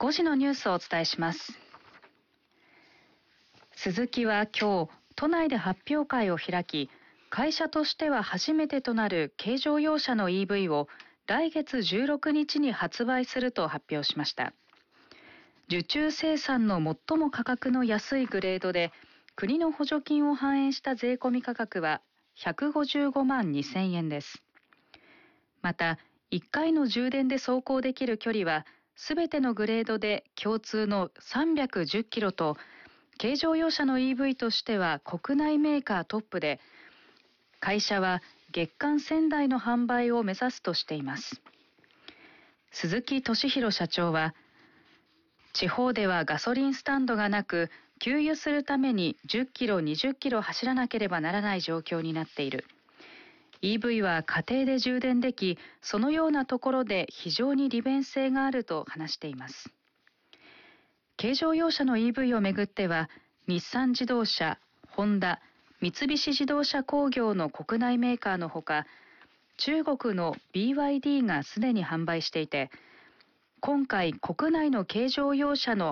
5時のニュースをお伝えします。スズキは今日、都内で発表会を開き、会社としては初めてとなる軽乗用車の EV を来月16日に発売すると発表しました。受注生産の最も価格の安いグレードで、国の補助金を反映した税込み価格は155万2000円です。また、1回の充電で走行できる距離は、すべてのグレードで共通の310キロと、軽乗用車の EV としては国内メーカートップで、会社は月間1000台の販売を目指すとしています。鈴木俊弘社長は、地方ではガソリンスタンドがなく、給油するために10キロ、20キロ走らなければならない状況になっている。EV は家庭で充電でき、そのようなところで非常に利便性があると話しています。軽乗用車の EV をめぐっては、日産自動車、ホンダ、三菱自動車工業の国内メーカーのほか、中国の BYD がすでに販売していて、今回国内の軽乗用車の